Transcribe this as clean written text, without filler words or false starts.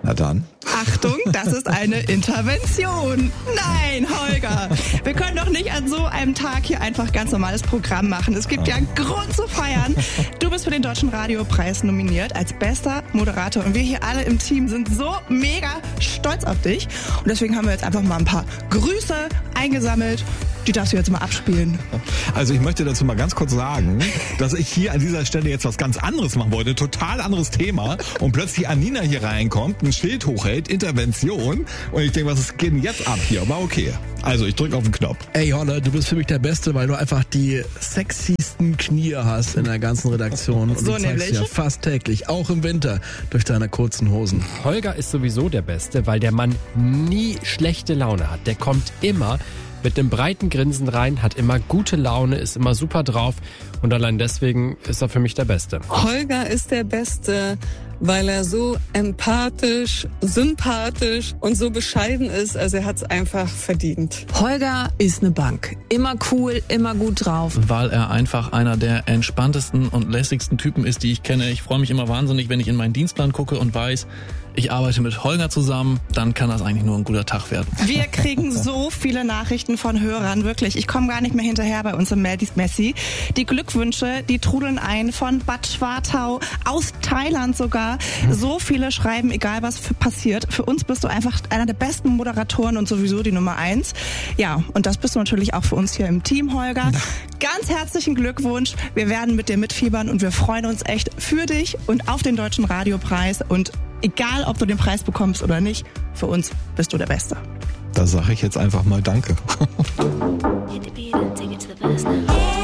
Na dann. Achtung, das ist eine Intervention. Nein, Holger, wir können doch nicht an so einem Tag hier einfach ganz normales Programm machen. Es gibt ja einen Grund zu feiern. Du bist für den Deutschen Radiopreis nominiert als bester Moderator und wir hier alle im Team sind so mega stolz auf dich. Und deswegen haben wir jetzt einfach mal ein paar Grüße eingesammelt. Die darfst du jetzt mal abspielen. Also ich möchte dazu mal ganz kurz sagen, dass ich hier an dieser Stelle jetzt was ganz anderes machen wollte, total anderes Thema und plötzlich Anina hier reinkommt, ein Schild hochhält, Intervention und ich denke, was geht denn jetzt ab hier? Aber okay, also ich drücke auf den Knopf. Ey Holle, du bist für mich der Beste, weil du einfach die sexiesten Knie hast in der ganzen Redaktion und so du zeigst nämlich ja fast täglich, auch im Winter, durch deine kurzen Hosen. Holger ist sowieso der Beste, weil der Mann nie schlechte Laune hat. Der kommt immer mit einem breiten Grinsen rein, hat immer gute Laune, ist immer super drauf und allein deswegen ist er für mich der Beste. Holger ist der Beste, weil er so empathisch, sympathisch und so bescheiden ist. Also er hat es einfach verdient. Holger ist eine Bank. Immer cool, immer gut drauf. Weil er einfach einer der entspanntesten und lässigsten Typen ist, die ich kenne. Ich freue mich immer wahnsinnig, wenn ich in meinen Dienstplan gucke und weiß, ich arbeite mit Holger zusammen, dann kann das eigentlich nur ein guter Tag werden. Wir kriegen so viele Nachrichten von Hörern, wirklich. Ich komme gar nicht mehr hinterher bei uns im Messi. Die Glückwünsche, die trudeln ein von Bad Schwartau, aus Thailand sogar. So viele schreiben, egal was passiert. Für uns bist du einfach einer der besten Moderatoren und sowieso die Nummer 1. Ja, und das bist du natürlich auch für uns hier im Team, Holger. Ganz herzlichen Glückwunsch. Wir werden mit dir mitfiebern und wir freuen uns echt für dich und auf den Deutschen Radiopreis. Und egal, ob du den Preis bekommst oder nicht, für uns bist du der Beste. Da sage ich jetzt einfach mal Danke. Hit the beat and take it to the best now.